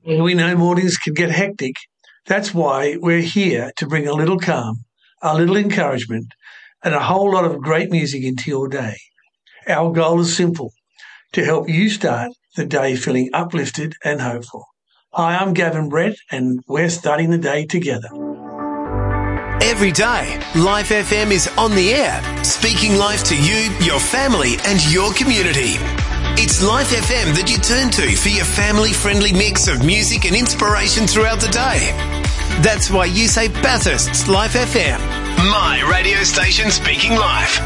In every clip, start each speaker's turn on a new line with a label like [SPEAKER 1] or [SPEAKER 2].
[SPEAKER 1] We know mornings can get hectic. That's why we're here to bring a little calm, a little encouragement, and a whole lot of great music into your day. Our goal is simple, to help you start the day feeling uplifted and hopeful. Hi, I'm Gavin Brett, and we're starting the day together.
[SPEAKER 2] Every day, Life FM is on the air, speaking life to you, your family and your community. It's Life FM that you turn to for your family-friendly mix of music and inspiration throughout the day. That's why you say Bathurst's Life FM, my radio station speaking life.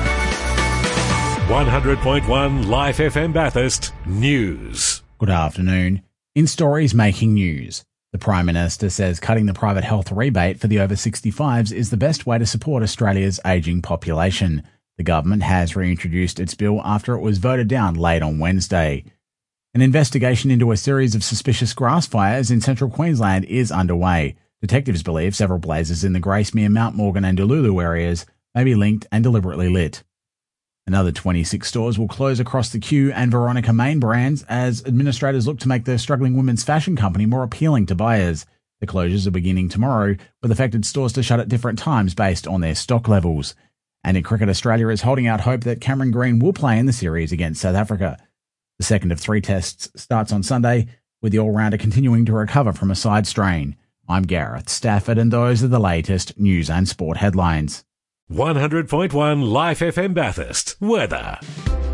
[SPEAKER 3] 100.1 Life FM Bathurst News.
[SPEAKER 4] Good afternoon. In stories making news, the Prime Minister says cutting the private health rebate for the over 65s is the best way to support Australia's ageing population. The government has reintroduced its bill after it was voted down late on Wednesday. An investigation into a series of suspicious grass fires in central Queensland is underway. Detectives believe several blazes in the Gracemere, Mount Morgan and Dululu areas may be linked and deliberately lit. Another 26 stores will close across the Q and Veronica Main brands as administrators look to make the struggling women's fashion company more appealing to buyers. The closures are beginning tomorrow, with affected stores to shut at different times based on their stock levels. And in cricket, Australia is holding out hope that Cameron Green will play in the series against South Africa. The second of 3 tests starts on Sunday, with the all-rounder continuing to recover from a side strain. I'm Gareth Stafford, and those are the latest news and sport headlines.
[SPEAKER 3] 100.1 Life FM Bathurst. Weather.